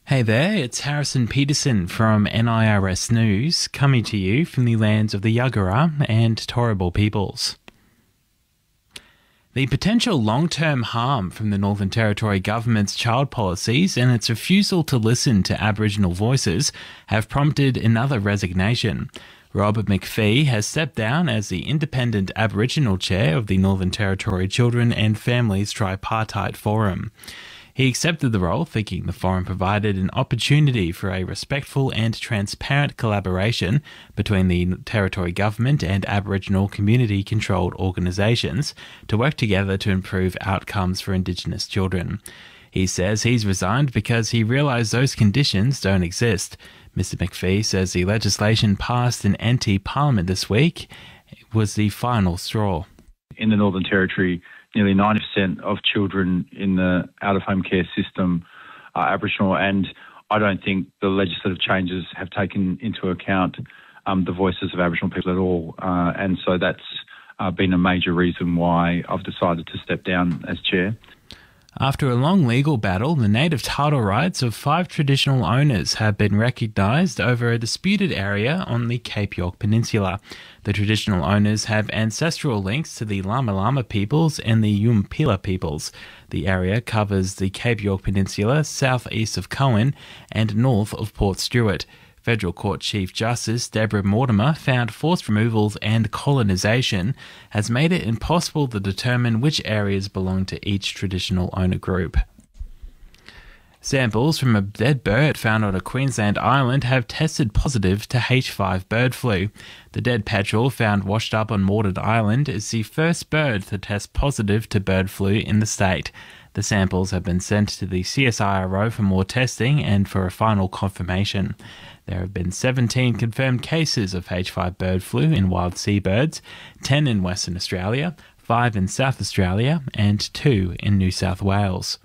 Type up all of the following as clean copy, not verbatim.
Hey there, it's Harrison Peterson from NIRS News, coming to you from the lands of the Yagara and Turrbal peoples. The potential long-term harm from the Northern Territory government's child policies and its refusal to listen to Aboriginal voices have prompted another resignation. Rob McPhee has stepped down as the independent Aboriginal chair of the Northern Territory Children and Families Tripartite Forum. He accepted the role, thinking the forum provided an opportunity for a respectful and transparent collaboration between the Territory Government and Aboriginal community-controlled organisations to work together to improve outcomes for Indigenous children. He says he's resigned because he realised those conditions don't exist. Mr McPhee says the legislation passed in anti-parliament this week was the final straw. In the Northern Territory, nearly 90% of children in the out-of-home care system are Aboriginal, and I don't think the legislative changes have taken into account the voices of Aboriginal people at all. And so that's been a major reason why I've decided to step down as chair. After a long legal battle, the native title rights of 5 traditional owners have been recognised over a disputed area on the Cape York Peninsula. The traditional owners have ancestral links to the Lama Lama peoples and the Yumpila peoples. The area covers the Cape York Peninsula, southeast of Cohen and north of Port Stewart. Federal Court Chief Justice Deborah Mortimer found forced removals and colonisation has made it impossible to determine which areas belong to each traditional owner group. Samples from a dead bird found on a Queensland island have tested positive to H5 bird flu. The dead petrel found washed up on Mordred Island is the first bird to test positive to bird flu in the state. The samples have been sent to the CSIRO for more testing and for a final confirmation. There have been 17 confirmed cases of H5 bird flu in wild seabirds, 10 in Western Australia, 5 in South Australia, and 2 in New South Wales.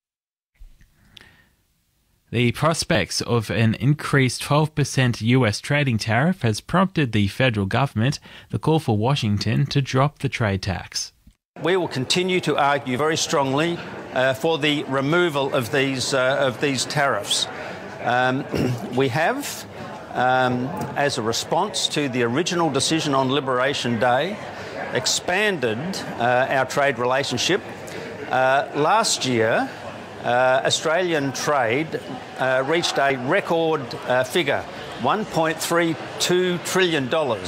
The prospects of an increased 12% US trading tariff has prompted the federal government to call for Washington to drop the trade tax. We will continue to argue very strongly for the removal of these tariffs. We have, as a response to the original decision on Liberation Day, expanded our trade relationship. Last year, Australian trade reached a record figure, $1.32 trillion.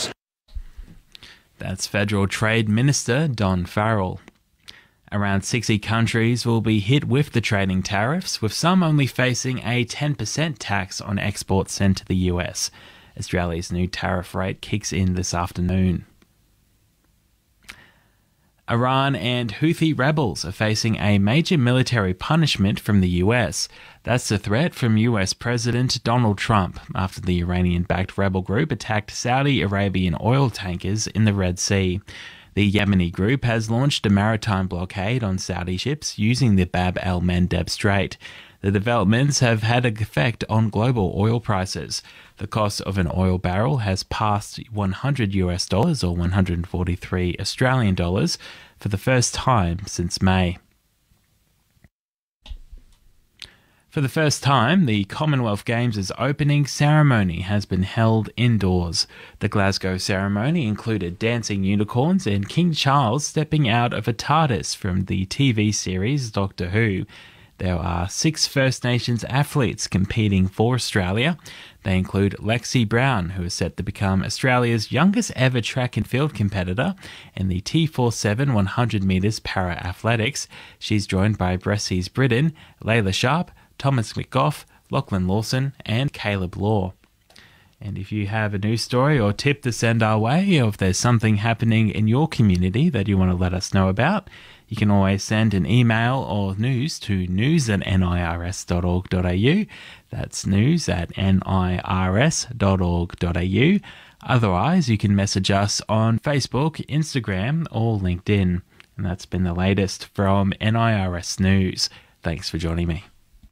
That's Federal Trade Minister Don Farrell. Around 60 countries will be hit with the trading tariffs, with some only facing a 10% tax on exports sent to the US. Australia's new tariff rate kicks in this afternoon. Iran and Houthi rebels are facing a major military punishment from the US. That's the threat from US President Donald Trump after the Iranian-backed rebel group attacked Saudi Arabian oil tankers in the Red Sea. The Yemeni group has launched a maritime blockade on Saudi ships using the Bab el-Mandeb Strait. The developments have had an effect on global oil prices. The cost of an oil barrel has passed $100 or 143 Australian dollars for the first time since May. For the first time, the Commonwealth Games' opening ceremony has been held indoors. The Glasgow ceremony included dancing unicorns and King Charles stepping out of a TARDIS from the TV series Doctor Who. There are 6 First Nations athletes competing for Australia. They include Lexi Brown, who is set to become Australia's youngest ever track and field competitor in the T47 100 metres para-athletics. She's joined by Bressy's Britton, Layla Sharp, Thomas McGough, Lachlan Lawson and Caleb Law. And if you have a news story or tip to send our way, or if there's something happening in your community that you want to let us know about, you can always send an email or news to news@nirs.org.au. That's news@nirs.org.au. Otherwise, you can message us on Facebook, Instagram or LinkedIn. And that's been the latest from NIRS News. Thanks for joining me.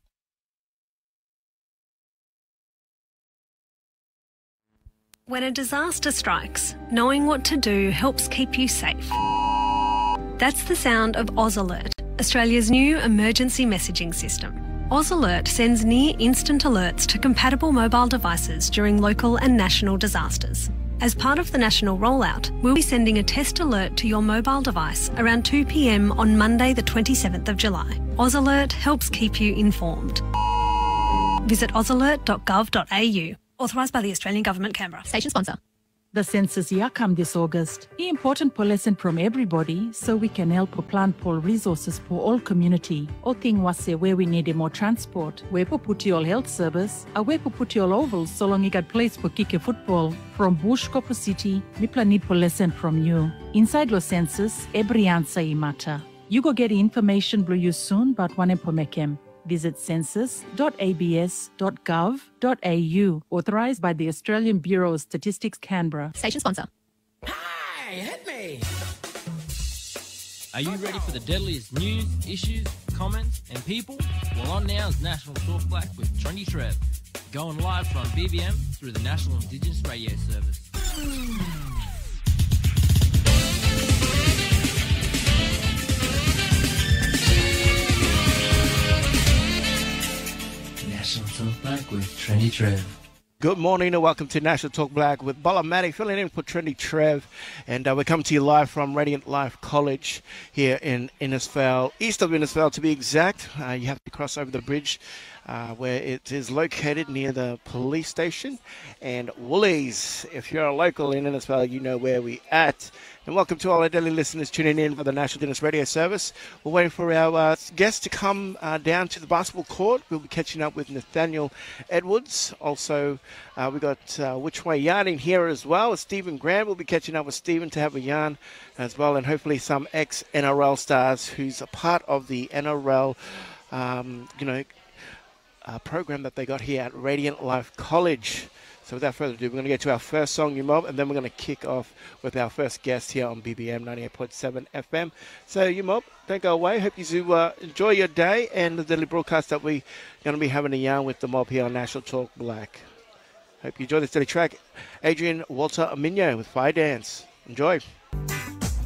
When a disaster strikes, knowing what to do helps keep you safe. That's the sound of Oz Alert, Australia's new emergency messaging system. Oz Alert sends near instant alerts to compatible mobile devices during local and national disasters. As part of the national rollout, we'll be sending a test alert to your mobile device around 2 p.m. on Monday the 27th of July. Oz Alert helps keep you informed. Visit ozalert.gov.au. Authorised by the Australian Government, Canberra. Station sponsor. The census year come this August. The important po lesson from everybody so we can help plan po resources for all community. O thing was where we need more transport, where po put your health service, where po put your ovals so long you got place for kick football. From bush kopo city, we plan need po lesson from you. Inside lo census, every answer matter. You go get information blue you soon but one po mekem. Visit census.abs.gov.au. Authorised by the Australian Bureau of Statistics, Canberra. Station sponsor. Hey, hit me! Are you ready for the deadliest news, issues, comments and people? Well, on now is National Talk Black with Trendy Trev. Going live from BBM through the National Indigenous Radio Service. National Talk Black with Trendy Trev. Good morning and welcome to National Talk Black with Bolamatic filling in for Trendy Trev. And we're coming to you live from Radiant Life College here in Innisfail, east of Innisfail to be exact. You have to cross over the bridge where it is located near the police station and Woolies. If you're a local in Innisfail, you know where we're at. And welcome to all our daily listeners tuning in for the National Indigenous Radio Service. We're waiting for our guests to come down to the basketball court. We'll be catching up with Nathaniel Edwards. Also, we got Which Way Yarning here as well. Stephen Graham will be catching up with Stephen to have a yarn as well. And hopefully some ex-NRL stars who's a part of the NRL, program that they got here at Radiant Life College. So without further ado, we're going to get to our first song, You Mob, and then we're going to kick off with our first guest here on BBM 98.7 FM. So You Mob, don't go away. Hope you enjoy your day and the daily broadcast that we're going to be having a yarn with the mob here on National Talk Black. Hope you enjoy this daily track. Adrian Walter Aminio with Fire Dance. Enjoy.